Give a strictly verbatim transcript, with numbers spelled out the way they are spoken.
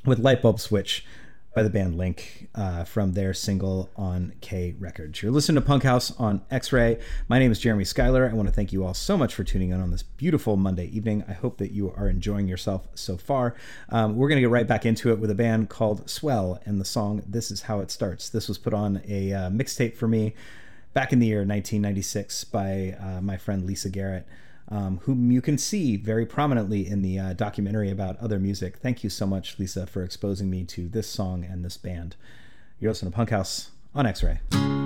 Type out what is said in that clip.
with Light Bulb Switch by the band Link uh, from their single on K Records. You're listening to Punk House on X-Ray. My name is Jeremy Schuyler. I want to thank you all so much for tuning in on this beautiful Monday evening. I hope that you are enjoying yourself so far. Um, we're going to get right back into it with a band called Swell and the song This Is How It Starts. This was put on a uh, mixtape for me back in the year nineteen ninety-six by uh, my friend Lisa Garrett, Um, whom you can see very prominently in the uh, documentary about other music. Thank you so much, Lisa, for exposing me to this song and this band. You're listening to Punk House on X-Ray.